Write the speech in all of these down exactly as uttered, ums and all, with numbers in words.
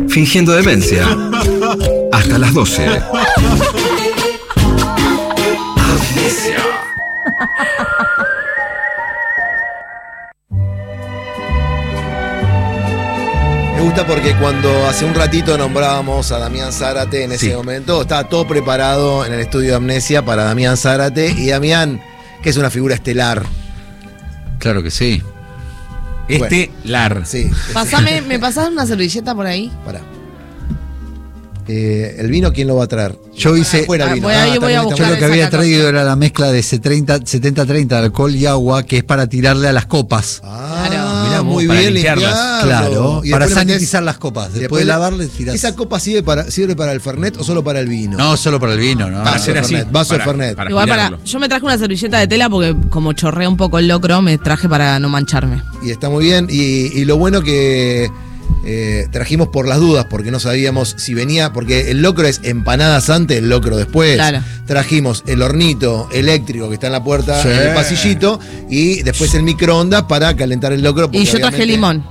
fingiendo demencia. Hasta las doce. Amnesia. Me gusta porque cuando hace un ratito nombrábamos a Damián Zárate en ese sí. momento, estaba todo preparado en el estudio de Amnesia para Damián Zárate. Y Damián, que es una figura estelar. Claro que sí. Estelar. Bueno, sí. Pasame, ¿me pasás una servilleta por ahí? Pará. Eh, ¿El vino quién lo va a traer? Yo hice. Fuera vino. Voy a, ah, voy a yo lo que había traído era la mezcla de setenta treinta de alcohol y agua, que es para tirarle a las copas. Ah, claro. Mirá, muy para bien limpiarlas. Claro, para sanitizar las copas. Después de lavarle, tirás. ¿Esa copa sirve para, sirve para el Fernet o solo para el vino? No, solo para el vino, ¿no? Para hacer así. Vaso de Fernet. Para Igual para. Yo me traje una servilleta de tela porque, como chorrea un poco el locro, me traje para no mancharme. Y está muy bien. Y, y lo bueno que. Eh, trajimos por las dudas porque no sabíamos si venía, porque el locro es empanadas antes, el locro después. Claro. Trajimos el hornito eléctrico que está en la puerta, sí. en el pasillito, y después el microondas para calentar el locro. Y yo traje limón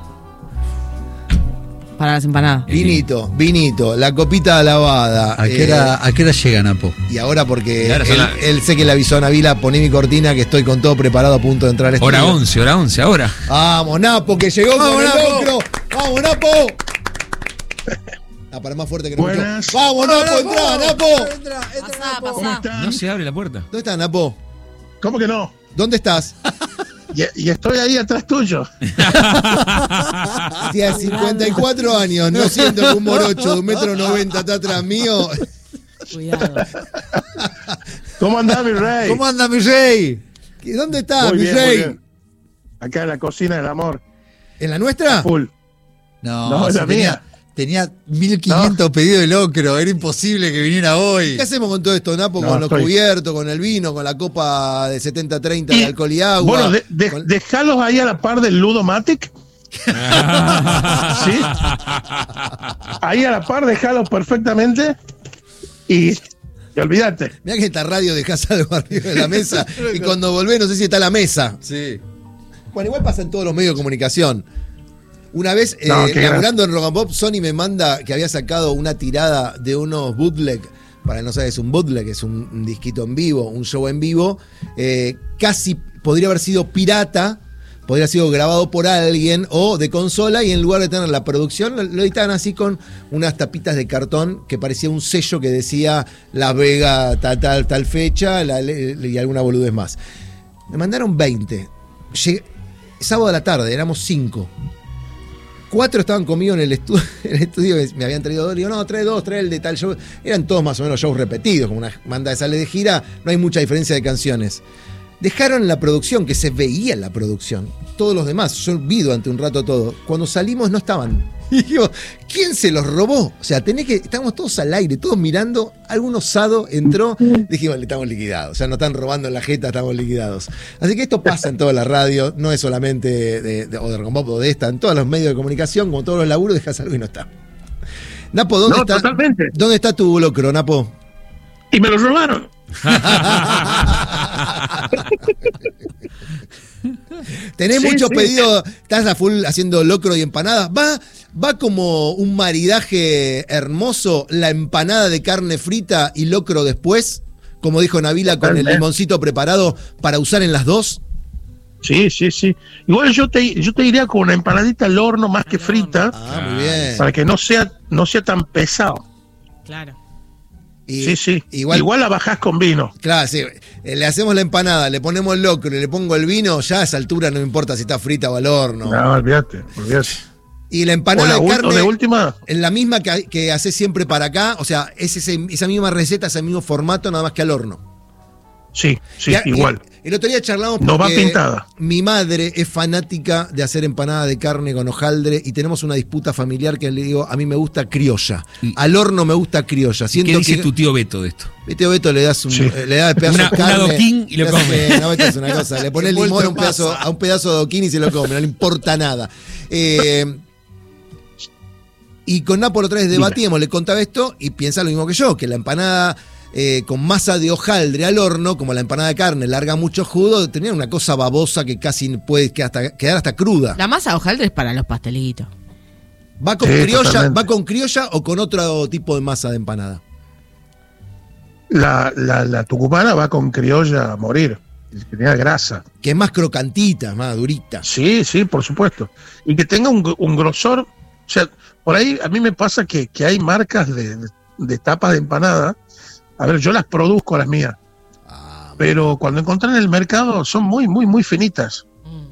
para las empanadas. Vinito, vinito, la copita lavada. ¿A qué hora, eh, ¿a qué hora llega Napo? Y ahora porque ahora él, la... él sé que le avisó a Navila, poné mi cortina que estoy con todo preparado a punto de entrar al estudio. Hora once, hora once, ahora. Vamos, Napo, que llegó ¡Vamos, con el Napo! locro. ¡Vamos, Napo! Ah, para más fuerte que no escucho. ¡Vamos, Napo, Napo! entra, Napo! Entra, entra, pasá, Napo. pasá. están? No se abre la puerta. ¿Dónde estás, Napo? ¿Cómo que no? ¿Dónde estás? Y, y estoy ahí atrás tuyo. Tía, cincuenta y cuatro años, no siento que un morocho de un metro noventa está atrás mío. Cuidado. ¿Cómo andás, mi rey? ¿Cómo anda mi rey? ¿Dónde estás, Muy mi bien, muy rey? bien. Acá en la cocina del amor. ¿En la nuestra? Full. No, No, es si la tenía, mía. tenía mil quinientos no. pedidos de locro, era imposible que viniera hoy. ¿Qué hacemos con todo esto, Napo? No, con los estoy... cubiertos, con el vino, con la copa de setenta treinta de alcohol y agua. Bueno, de, de, con... dejalos ahí a la par del Ludomatic. ¿Sí? Ahí a la par, dejalos perfectamente. Y, y olvídate. Mirá que esta radio dejás algo arriba de la mesa y cuando volvés no sé si está la mesa. Sí. Bueno, igual pasa en todos los medios de comunicación. Una vez, No, eh, laburando en Rock and Pop, Sony me manda que había sacado una tirada de unos bootleg. Para no saber, es un bootleg, es un, un disquito en vivo, un show en vivo. Eh, casi podría haber sido pirata, podría haber sido grabado por alguien o de consola, y en lugar de tener la producción, lo, lo editaban así con unas tapitas de cartón que parecía un sello que decía Las Vegas, tal, tal, tal fecha, la, y alguna boludez más. Me mandaron veinte. Llegué, sábado a la tarde, éramos cinco. Cuatro estaban conmigo en el, estu- en el estudio, me habían traído dos, le digo, no, trae dos, trae el de tal show. Eran todos más o menos shows repetidos, como una banda de sale de gira, no hay mucha diferencia de canciones. Dejaron la producción, que se veía en la producción, todos los demás, yo vi durante un rato todo. Cuando salimos no estaban. Y digo, ¿quién se los robó? O sea, tenés que, estábamos todos al aire, todos mirando, algún osado entró, dijimos, le estamos liquidados, o sea, nos están robando en la jeta, estamos liquidados. Así que esto pasa en toda la radio, no es solamente de, de, o de Rock and Pop o de esta, en todos los medios de comunicación, como todos los laburos, dejas algo y no está. Napo, ¿dónde No, está? totalmente. ¿Dónde está tu locro, Napo? Y me lo robaron. Tenés Sí, muchos sí. pedidos, estás a full haciendo locro y empanadas. Va, va como un maridaje hermoso la empanada de carne frita y locro después, como dijo Navila, con el Totalmente. limoncito preparado para usar en las dos. Sí, sí, sí. Igual yo te, yo te diría con una empanadita al horno más que frita, Ah, muy bien. para que no sea, no sea tan pesado. Claro. Y- Sí, sí. Igual, Igual, la bajás con vino. claro, sí. Eh, Le hacemos la empanada, le ponemos el locro y le pongo el vino, ya a esa altura no me importa si está frita o al horno. No, olvídate, olvídate. Y la O, empanada la de ul- carne o de última, en la misma que, que haces siempre para acá, o sea, es ese- esa misma receta, ese mismo formato, nada más que al horno. sí, sí, Y a- igual. y el otro día charlamos No va porque pintada. mi madre es fanática de hacer empanada de carne con hojaldre y tenemos una disputa familiar que le digo, a mí me gusta criolla. Y- Al horno me gusta criolla. Siento ¿Qué dice que, tu tío Beto de esto? Viste, Beto, le das un, Sí. eh, le das pedazo Una- de un carne. adoquín y lo le hace- come. No, Beto es una cosa. Le pone el Envuelto limón a en un, pedazo, masa. a un pedazo de adoquín y se lo come. No le importa nada. Eh, y con Napo otra vez debatíamos, le contaba esto y piensa lo mismo que yo, que la empanada eh, con masa de hojaldre al horno, como la empanada de carne, larga mucho jugo, tenía una cosa babosa que casi puede quedar hasta, quedar hasta cruda. La masa de hojaldre es para los pastelitos. ¿Va con Sí, criolla, totalmente. va con criolla o con otro tipo de masa de empanada? La, la, la tucumana va con criolla a morir, que tenga grasa. Que es más crocantita, más durita. Sí, sí, por supuesto. Y que tenga un, un grosor. O sea, por ahí a mí me pasa que, que hay marcas de, de tapas de empanada. A ver, yo las produzco las mías. Ah, Pero cuando encontré en el mercado son muy, muy, muy finitas.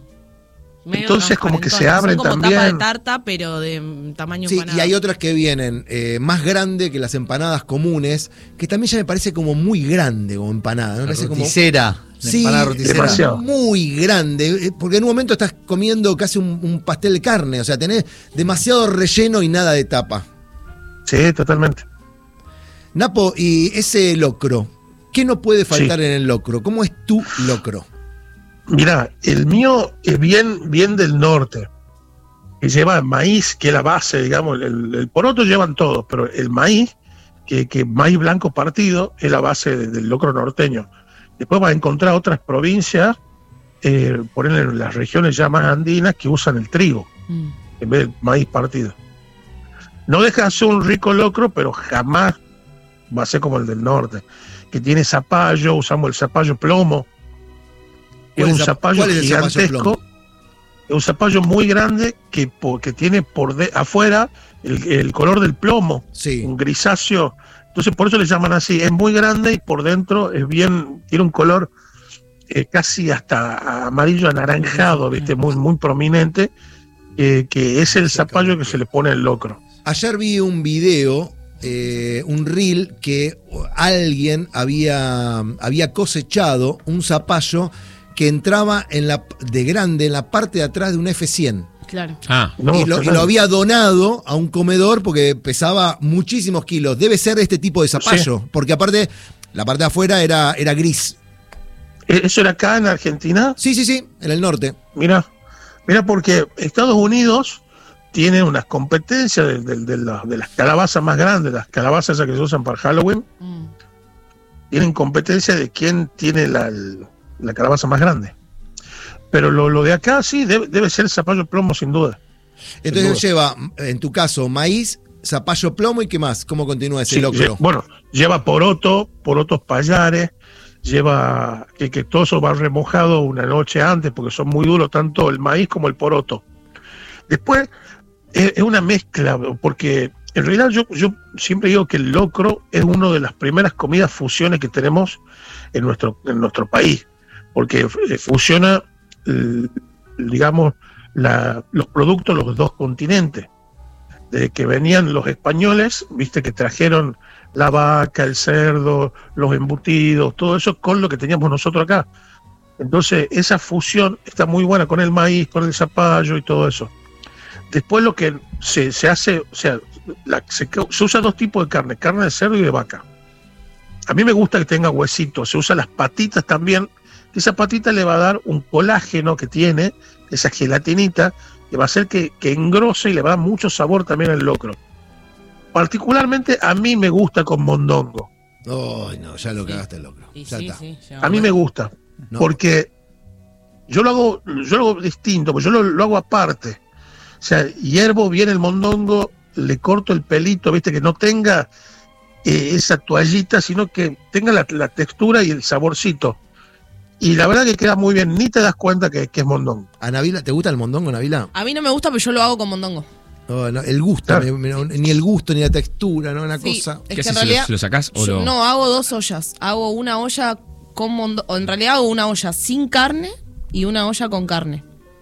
Medio Entonces, como que se transparentonas. abren Son como también. tapa de tarta, pero de mm, tamaño sí, empanada. y hay otras que vienen eh, más grande que las empanadas comunes, que también ya me parece como muy grande como empanada. ¿no? Me parece como Roticera. Sí, empanada roticera. demasiado. muy grande, eh, porque en un momento estás comiendo casi un, un pastel de carne, o sea, tenés demasiado relleno y nada de tapa. Sí, totalmente. Napo, y ese locro, ¿qué no puede faltar Sí. en el locro? ¿Cómo es tu locro? Mirá, el mío es bien, bien del norte. Que lleva maíz, que es la base, digamos. El, el poroto llevan todos, pero el maíz, que, que maíz blanco partido, es la base de- del locro norteño. Después vas a encontrar otras provincias, eh, por ejemplo, en las regiones ya más andinas, que usan el trigo Mm. en vez del maíz partido. No deja de ser un rico locro, pero jamás va a ser como el del norte, que tiene zapallo, usamos el zapallo plomo. Es ¿Cuál un es zap- zapallo cuál es el zapallo gigantesco, plomo? es un zapallo muy grande que, po- que tiene por de, afuera el, el color del plomo, Sí. un grisáceo. Entonces por eso le llaman así, es muy grande y por dentro es bien, tiene un color eh, casi hasta amarillo anaranjado, viste, muy, muy prominente, eh, que es el zapallo que se le pone al locro. Ayer vi un video, eh, un reel, que alguien había, había cosechado un zapallo que entraba en la, de grande en la parte de atrás de un F cien. Claro. Ah, No, y, lo, y tremendo. lo había donado a un comedor porque pesaba muchísimos kilos. Debe ser este tipo de zapallo, porque aparte la parte de afuera era, era gris. Eh, ¿Eso era acá en Argentina? Sí, sí, sí, en el norte. Mira, mira, porque Estados Unidos tiene unas competencias de, de- de la- de las calabazas más grandes, las calabazas esas que se usan para Halloween, Mm. tienen competencia de quién tiene la, la calabaza más grande. Pero lo, lo de acá sí debe, debe ser zapallo plomo sin duda. Entonces duda. lleva, en tu caso, maíz, zapallo plomo y qué más. ¿Cómo continúa ese Sí, locro? lle- bueno, lleva poroto, porotos payares, lleva que, que todo eso va remojado una noche antes porque son muy duros tanto el maíz como el poroto. Después es, es una mezcla, porque en realidad yo, yo siempre digo que el locro es una de las primeras comidas fusiones que tenemos en nuestro, en nuestro país, porque eh, fusiona, eh, digamos, la- los productos de los dos continentes. Desde que venían los españoles, viste que trajeron la vaca, el cerdo, los embutidos, todo eso con lo que teníamos nosotros acá. Entonces, esa fusión está muy buena con el maíz, con el zapallo y todo eso. Después lo que se, se hace, o sea, la- se, se usa dos tipos de carne, carne de cerdo y de vaca. A mí me gusta que tenga huesitos, se usan las patitas también, que esa patita le va a dar un colágeno que tiene, esa gelatinita, que va a hacer que, que engrose y le va a dar mucho sabor también al locro. Particularmente a mí me gusta con mondongo. Ay, no, ya lo Sí. cagaste el locro. Y Ya sí, está. sí, ya A mí me gusta, No. porque yo lo hago, yo lo hago distinto, porque yo lo, lo hago aparte. O sea, hiervo bien el mondongo, le corto el pelito, viste, que no tenga eh, esa toallita, sino que tenga la, la textura y el saborcito. Y la verdad que queda muy bien, ni te das cuenta que, que es mondongo. ¿A Navila, te gusta el mondongo, Navila? A mí no me gusta, pero yo lo hago con mondongo. No, no, el gusto, Claro. me- me- ni el gusto ni la textura, ¿no? Una Sí, cosa. es ¿qué que haces? en ¿Se lo- realidad. se lo sacás o yo- lo- No, hago dos ollas. Hago una olla con mondongo. O en realidad hago una olla sin carne y una olla con carne.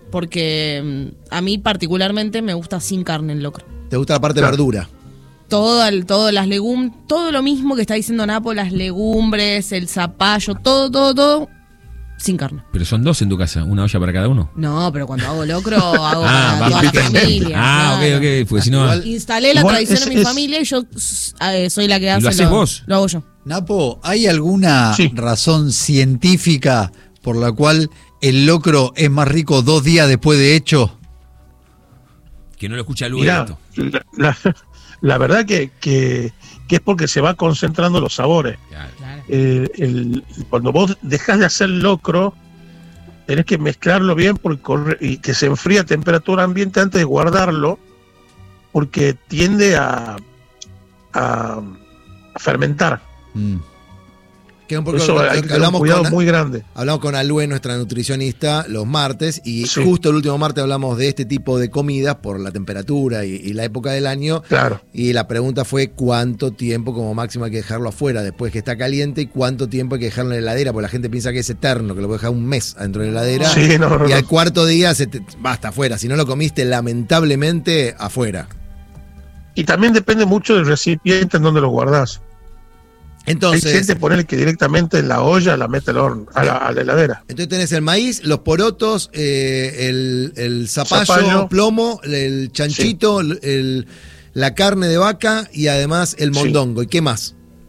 Porque mm, a mí particularmente me gusta sin carne el locro. ¿Te gusta la parte Claro. de verdura? Todo, el, todo las legumbres, todo lo mismo que está diciendo Napo, las legumbres, el zapallo, todo, todo, todo, sin carne. Pero son dos en tu casa, una olla para cada uno. No, pero cuando hago locro, hago Ah, para toda vas la pequeño. familia. Ah, claro. ok, ok, porque si no. Igual- Instalé la Igual tradición es- en mi es- familia y yo eh, soy la que hace. lo haces vos? Lo hago yo. Napo, ¿hay alguna Sí. razón científica por la cual el locro es más rico dos días después de hecho? Que no lo escucha Luis. Mirá, esto. la, la- la verdad que, que, que es porque se va concentrando los sabores. Claro. Eh, el- cuando vos dejás de hacer locro, tenés que mezclarlo bien porque corre- y que se enfríe a temperatura ambiente antes de guardarlo, porque tiende a, a, a fermentar. Mm. Que un poco Eso lo- hay lo que que tener un hablamos cuidado con- muy grande. Hablamos con Alue, nuestra nutricionista, los martes, y Sí. justo el último martes hablamos de este tipo de comidas por la temperatura y, y la época del año. Claro. Y la pregunta fue cuánto tiempo como máximo hay que dejarlo afuera después que está caliente y cuánto tiempo hay que dejarlo en la heladera, porque la gente piensa que es eterno, que lo puede dejar un mes adentro de la heladera. Sí, no, no, y no. al cuarto día se te, basta afuera. Si no lo comiste, lamentablemente, afuera. Y también depende mucho del recipiente en donde lo guardás. Entonces, Hay gente ponerle que directamente en la olla la mete al horno, a la, a la heladera. entonces tenés el maíz, los porotos, eh, el, el zapallo, Zapallo. plomo, el chanchito, el, el- la carne de vaca y además el Sí. mondongo. ¿Y qué más?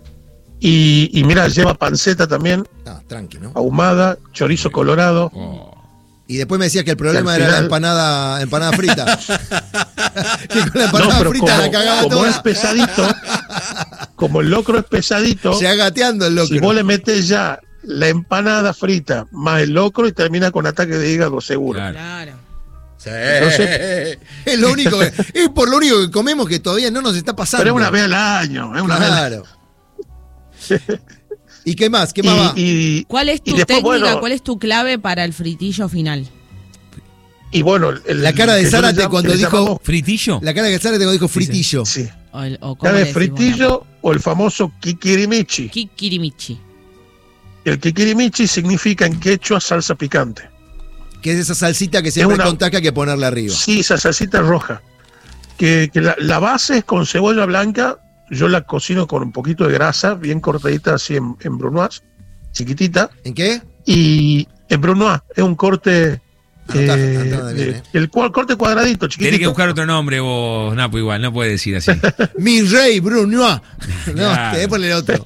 Y, y mira, lleva panceta también, Ah, tranqui, ¿no? ahumada, chorizo colorado. Oh. Y después me decías que el problema al era la final- empanada, empanada frita. que con la No, empanada pero frita la como, cagaba como toda. es pesadito, como el locro es pesadito, Se va gateando el locro. si vos le metés ya la empanada frita más el locro y termina con ataque de hígado seguro. Claro. Claro. Sí. Entonces- es lo único que, es por lo único que comemos que todavía no nos está pasando. Pero es una vez al año, es una vez al año. Claro. ¿Y qué más? ¿Qué más va? Y, y- ¿Cuál es y tu después, técnica? bueno, ¿Cuál es tu clave para el fritillo final? y bueno, el- La cara de que yo le Zárate llamo- cuando que le dijo- llamamos- ¿Fritillo? La cara que sale te dijo fritillo. Sí. O el, o cómo Cara le de decís vos, fritillo o el famoso kikirimichi. Napo? Kikirimichi. El kikirimichi significa en quechua salsa picante. Que es esa salsita que siempre Es una- contás que hay que ponerle arriba. Sí, esa salsita roja. Que, que la, la base es con cebolla blanca. Yo la cocino con un poquito de grasa, bien cortadita así en, en brunoise, chiquitita. ¿En qué? Y en brunoise es un corte. Anotá, eh, anotá bien, de- eh. el cua- corte cuadradito, chiquitito. Tenés que buscar otro nombre vos, Napo, igual, no puedes decir así. Mi rey Brunois. No, Claro. te voy a poner otro.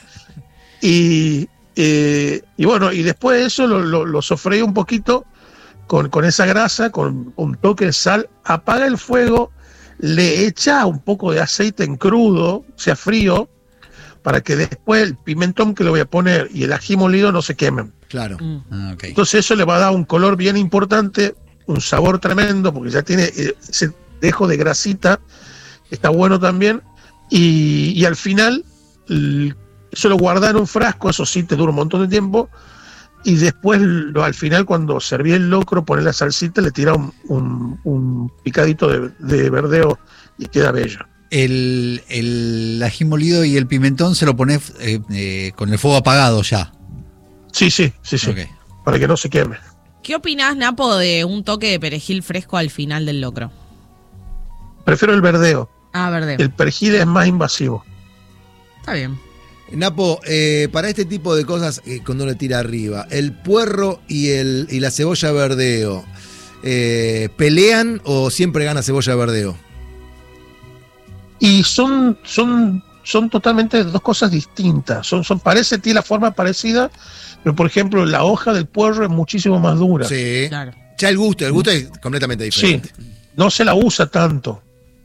Y, eh, y bueno, y después de eso lo, lo, lo sofreí un poquito con, con esa grasa, con un toque de sal, apaga el fuego, le echa un poco de aceite en crudo, sea frío, para que después el pimentón que le voy a poner y el ají molido no se quemen. Claro. Mm. Ah, ok. Entonces eso le va a dar un color bien importante, un sabor tremendo, porque ya tiene eh, ese dejo de grasita, está bueno también. Y, y al final, l- eso lo guardás en un frasco, eso sí te dura un montón de tiempo. Y después, lo- al final, cuando serví el locro, poner la salsita, le tira un, un- un picadito de, de verdeo y queda bello. El, el ají molido y el pimentón se lo pones eh, eh, con el fuego apagado ya. Sí, sí, sí, sí, Ok. para que no se queme. ¿Qué opinás, Napo, de un toque de perejil fresco al final del locro? Prefiero el verdeo. Ah, verde. El perejil es más invasivo. Está bien. Napo, eh, para este tipo de cosas, eh, cuando le tira arriba, el puerro y, el, y la cebolla verdeo, eh, ¿pelean o siempre gana cebolla verdeo? Y son, son, son totalmente dos cosas distintas. Son, son, parece, tiene la forma parecida, pero por ejemplo, la hoja del puerro es muchísimo más dura. Sí. Claro. Ya el gusto, el gusto es completamente Sí, diferente. no se la usa tanto.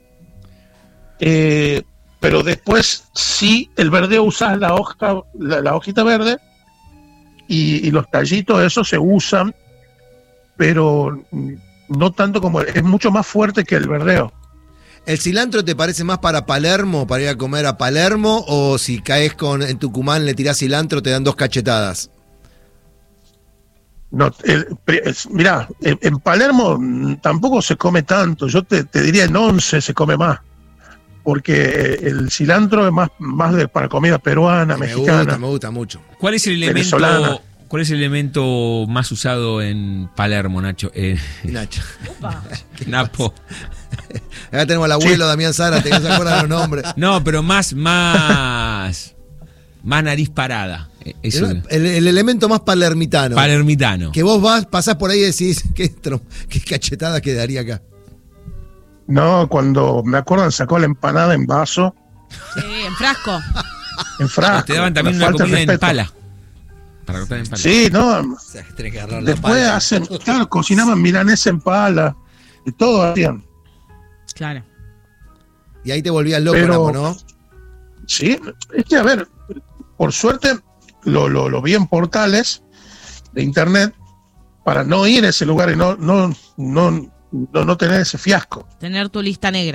Eh, pero después sí, el verdeo usas la hoja, la, la hojita verde y, y los tallitos, esos se usan, pero mm, no tanto como, es mucho más fuerte que el verdeo. ¿El cilantro te parece más para Palermo, para ir a comer a Palermo? ¿O si caes con, en Tucumán, le tirás cilantro, te dan dos cachetadas? No, el- es- mirá, en, en Palermo mm, tampoco se come tanto. Yo te, te diría en Once se come más. Porque el cilantro es más, más de, para comida peruana, me mexicana. gusta, me gusta mucho. ¿Cuál es el elemento, Venezolana. cuál es el elemento más usado en Palermo, Nacho? Eh, Y Nacho. Napo. Acá tenemos al abuelo Damián Zárate, que no se acuerdan los nombres. No, pero más, más, más nariz parada. Eh, Eso, El, el- el elemento más palermitano. palermitano. Que vos vas, pasás por ahí y decís, qué, trom- qué cachetada quedaría acá. No, cuando me acuerdan sacó la empanada en vaso, Sí, en frasco. en frasco. Te daban también una una falta de comida en respeto. pala. Para cortar en pala. Sí, no. O sea, que tenés que agarrar la Después pala. hacen, claro, cocinaban milanesa en pala, y todo hacían. Claro. Y ahí te volvías loco, Pero- Napo, ¿no? Sí, es que a ver, por suerte lo, lo, lo vi en portales de internet para no ir a ese lugar y no, no, no, no, no tener ese fiasco. Tener tu lista negra.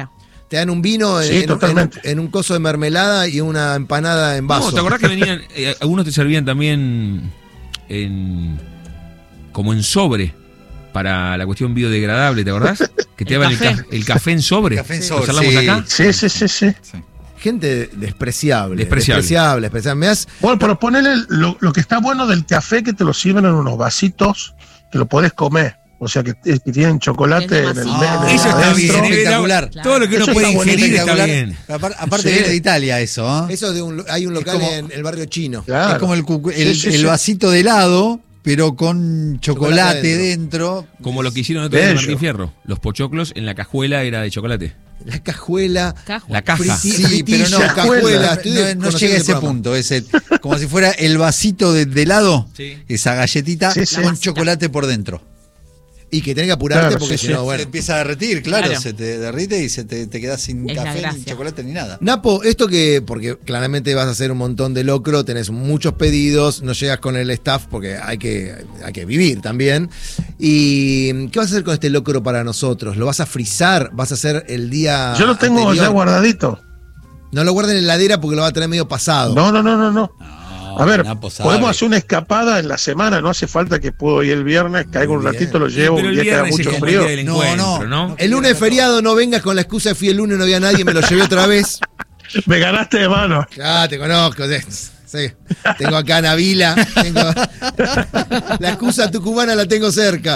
Te dan un vino en, Sí, en- totalmente. en- en un coso de mermelada y una empanada en vaso. No, ¿te acordás que venían, eh, algunos te servían también en como en sobre para la cuestión biodegradable, ¿te acordás? Que te El daban el, café. ca- el café en sobre. Café en ¿Lo sobre, charlamos sí. acá? Sí, sí, sí, sí. Gente despreciable. Despreciable. Despreciable, despreciable. Me das- Bueno, pero ponele lo, lo que está bueno del café, que te lo sirven en unos vasitos que lo podés comer. O sea, que, que tienen chocolate Es en el demasiado. medio. Ah, Eso está adentro. bien. Espectacular. Era- Todo lo que uno Eso puede está bonito, ingerir está Espectacular. bien. Apar- Aparte Sí. viene de Italia eso, ¿eh? Eso de un, hay un local como- en el barrio chino. Claro. Es como el, cucu- el, Sí, sí, el sí. vasito de helado, pero con chocolate, Chocolate dentro. Como lo que hicieron otro día en Bello. Martín Fierro. Los pochoclos en la cajuela era de chocolate. La cajuela. Cajo. La caja. Friti- Sí, pero no, fritilla, cajuela. Estoy no, no conociendo llega a el ese programa. punto. Es el, como si fuera el vasito de, de helado, Sí. esa galletita Sí, sí. con chocolate por dentro. Y que tenés que apurarte Claro, porque sí, si no, sí. Se bueno. empieza a derretir, claro, Claro. se te derrite y se te, te quedas sin Es la café, ni gracia. chocolate, ni nada. Napo, esto que, porque claramente vas a hacer un montón de locro, tenés muchos pedidos, no llegas con el staff porque hay que, hay que vivir también. ¿Y qué vas a hacer con este locro para nosotros? ¿Lo vas a frizar? ¿Vas a hacer el día Yo lo tengo anterior? ya guardadito. No lo guarden en la heladera porque lo va a tener medio pasado. No, no, no, no, no. No, A ver, Napo sabe. podemos hacer una escapada en la semana, no hace falta que puedo ir el viernes, caigo un Muy bien. ratito, lo llevo, Pero un el día que haga viernes es mucho como el frío. día del No, encuentro, no. ¿no? El lunes es feriado, no vengas con la excusa de fui el lunes, no había nadie, me lo llevé otra vez. Me ganaste de mano. Ya, te conozco. sí, sí. Tengo acá a Navila. Tengo... La excusa tucumana la tengo cerca.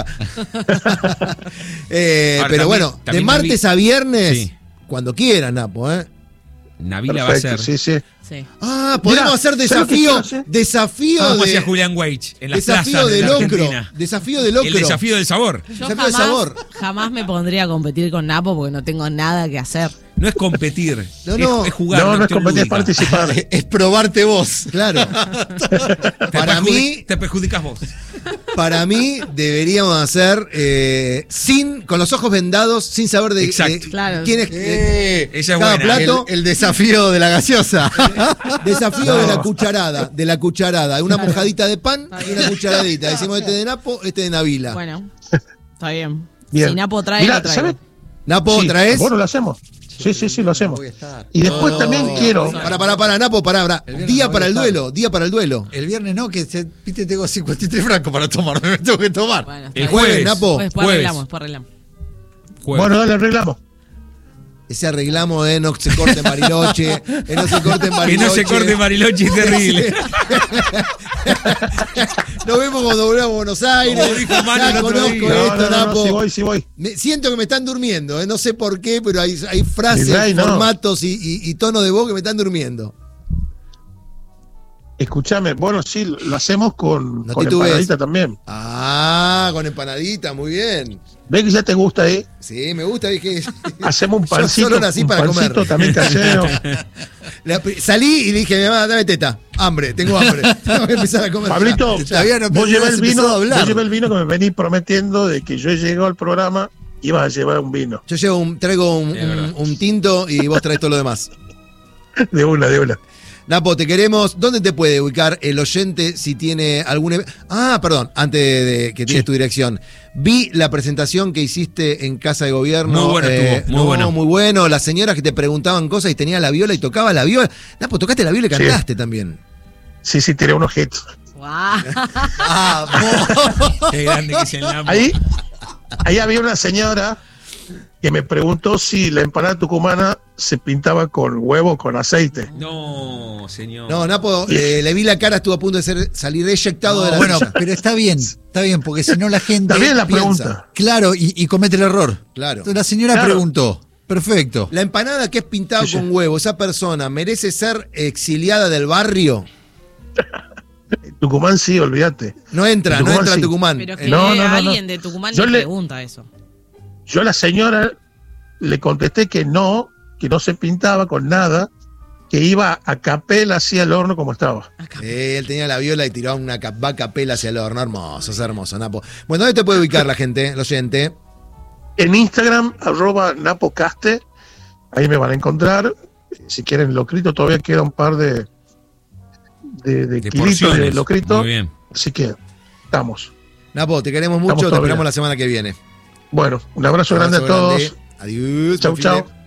Eh, Ahora, pero también- bueno, de también martes Navi- a viernes, Sí. cuando quieran, Napo, ¿eh? Navila va a Perfecto, ser. sí, sí. Sí. Ah, podemos Mirá, hacer ¿sabes lo que desafío. quiero hacer? Desafío Como de. hacía Julián Weich en las Desafío plazas de de la locro. Argentina. Desafío de locro. El desafío del sabor. Yo Desafío de jamás, sabor. Jamás me pondría a competir con Napo porque no tengo nada que hacer. No es competir, No, es, no. es jugar. No, una no es cuestión competir, es lúdica. participar. Es probarte vos. Claro. Te Para perjudi- mí, Te perjudicas vos. para mí, deberíamos hacer eh, sin, con los ojos vendados, sin saber de, Exacto. de Claro. quién es. Eh, Esa es cada buena. plato. el, el desafío de la gaseosa. Desafío No. de la cucharada, de la cucharada. Una mojadita de pan y una cucharadita. Decimos este de Napo, este de Navila. Bueno, está bien. Bien. Si Napo trae, Mirá, lo traigo. ¿sabes? Napo, Sí, ¿traes? Bueno, lo hacemos. Sí, sí, sí, lo hacemos. Voy a estar. Y después también quiero. Para, para, para, Napo, para, para. El viernes Día no para voy el a estar. duelo, día para el duelo. El viernes no, que se, viste, tengo cincuenta y tres francos para tomar, me tengo que tomar. Bueno, está El bien. Jueves, jueves. Napo. Pues después Jueves. arreglamos, después arreglamos. Jueves. Bueno, dale, arreglamos. Ese arreglamos de no se corte en Bariloche, eh, no se corte en que Bariloche. no se corte Bariloche es terrible. Nos vemos cuando volvamos a Buenos Aires. Como dijo Manu Ya el otro conozco día. No, esto, no, no, no, Napo. sí voy, sí voy. Me- siento que me están durmiendo, eh, no sé por qué, pero hay, hay frases, Mi rey, no. formatos y, y, y tonos de voz que me están durmiendo. Escúchame, bueno, sí, lo hacemos con, No con titubees. empanadita también. Ah, con empanadita, muy bien. ¿Ves que ya te gusta, eh? Sí, me gusta, dije. Hacemos un Yo pancito, solo nací un para pancito comer. también casero. La- salí y le dije, mi mamá, dame teta. Hambre, tengo hambre. Tengo que empezar a comer. Pablito, Todavía no vos empezó- llevás el se empezó vino, a hablar. vos llevás el vino que me venís prometiendo de que yo llego al programa ibas a llevar un vino. Yo llevo un, traigo un, Es verdad. un- un tinto y vos traes todo lo demás. De una, de una. Napo, te queremos. ¿Dónde te puede ubicar el oyente si tiene algún... ev- Ah, perdón, antes de, de que tienes Sí. tu dirección. Vi la presentación que hiciste en Casa de Gobierno. Muy bueno estuvo, muy no, bueno. muy bueno. Las señoras que te preguntaban cosas y tenía la viola y tocaba la viola. Napo, tocaste la viola y Sí. cantaste también. Sí, sí, tiré unos hits. Guau. Qué grande que es el Napo. Ahí, ahí había una señora que me preguntó si la empanada tucumana se pintaba con huevo o con aceite. No, señor. No, Napo, eh, le vi la cara, estuvo a punto de ser, salir eyectado de la bueno, silla. pero está bien, está bien, porque si no la gente. Está bien la piensa. pregunta. Claro, y, y comete el error. Claro. Entonces la señora Claro. preguntó. Perfecto. La empanada que es pintado Sí, sí. con huevo, ¿esa persona merece ser exiliada del barrio? Tucumán sí, olvídate. No entra, En no Tucumán entra a sí. Tucumán. Pero Eh, que No, no, no, alguien no. de Tucumán Yo le le- pregunta eso. Yo a la señora le contesté que no, que no se pintaba con nada, que iba a capela hacia el horno como estaba. Eh, él tenía la viola y tiraba una cap- va a capela hacia el horno. Hermoso, es hermoso, Napo. Bueno, ¿dónde te puede ubicar la gente, el oyente? En Instagram, arroba napocaste, ahí me van a encontrar. Si quieren locrito, todavía queda un par de, de, de De kilitos de porciones. locrito. Muy bien. Así que estamos. Napo, te queremos mucho, Estamos te todavía. esperamos la semana que viene. Bueno, un abrazo, grande a Abrazo todos. grande. Adiós. Chau, buen fin de- chau.